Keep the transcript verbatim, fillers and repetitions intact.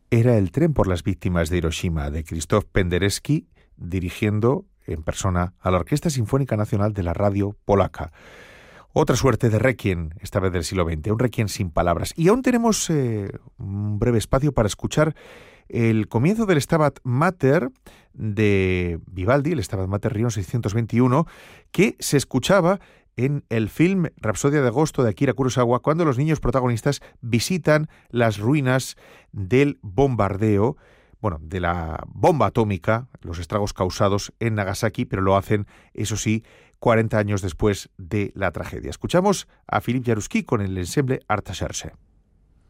Era el tren por las víctimas de Hiroshima, de Krzysztof Penderecki, dirigiendo en persona a la Orquesta Sinfónica Nacional de la Radio Polaca. Otra suerte de requiem, esta vez del siglo veinte, un requiem sin palabras. Y aún tenemos eh, un breve espacio para escuchar el comienzo del Stabat Mater de Vivaldi, el Stabat Mater Rion seiscientos veintiuno, que se escuchaba en el film Rapsodia de agosto de Akira Kurosawa, cuando los niños protagonistas visitan las ruinas del bombardeo, bueno, de la bomba atómica, los estragos causados en Nagasaki, pero lo hacen, eso sí, cuarenta años después de la tragedia. Escuchamos a Philippe Jaroussky con el ensemble Artacherche.